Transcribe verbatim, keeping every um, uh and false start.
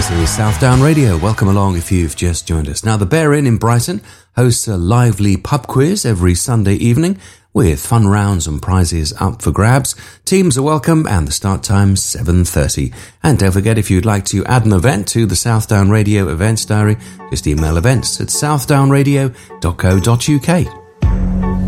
This is Southdown Radio. Welcome along if you've just joined us. Now, the Bear Inn in Brighton hosts a lively pub quiz every Sunday evening with fun rounds and prizes up for grabs. Teams are welcome and the start time seven thirty. And don't forget, if you'd like to add an event to the Southdown Radio events diary, just email events at southdown radio dot co dot uk.